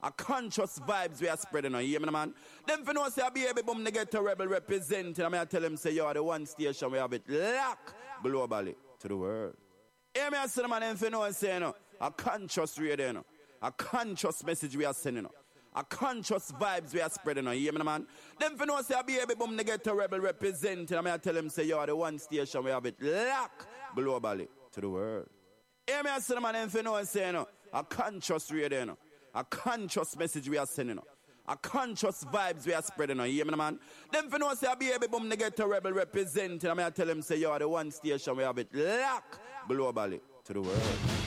A conscious vibes we are spreading on. You hear me, man? Them for no say a baby boom they get to rebel representing. I tell them say you are the one station we have it locked globally to the world. Hear me, I say man, them for no say no. A conscious radio, no. A conscious message we are sending. No. A conscious vibes we are spreading on. You hear me, man? Them for no say a baby boom they get to rebel representing. I tell them say you are the one station we have it locked globally to the world. Hear me, I say man, them for no say no. A conscious radio, no. A conscious message we are sending. A conscious vibes we are spreading. You hear me, man? Them for no say a baby boom they get to rebel representing. I tell them say you are the one station we have it locked globally to the world.